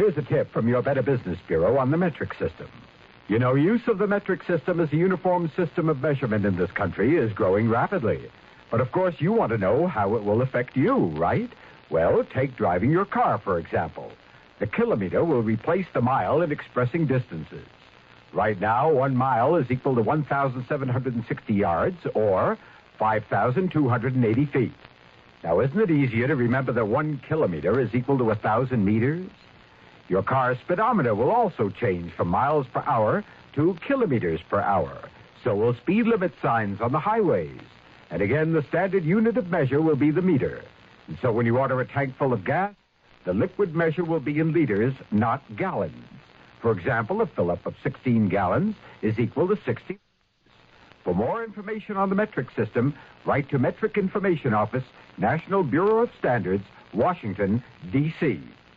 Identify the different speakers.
Speaker 1: Here's a tip from your Better Business Bureau on the metric system. You know, use of the metric system as a uniform system of measurement in this country is growing rapidly. But of course, you want to know how it will affect you, right? Well, take driving your car, for example. The kilometer will replace the mile in expressing distances. Right now, 1 mile is equal to 1,760 yards, or 5,280 feet. Now, isn't it easier to remember that 1 kilometer is equal to 1,000 meters? Your car's speedometer will also change from miles per hour to kilometers per hour. So will speed limit signs on the highways. And again, the standard unit of measure will be the meter. And so when you order a tank full of gas, the liquid measure will be in liters, not gallons. For example, a fill-up of 16 gallons is equal to 60. For more information on the metric system, write to Metric Information Office, National Bureau of Standards, Washington, D.C.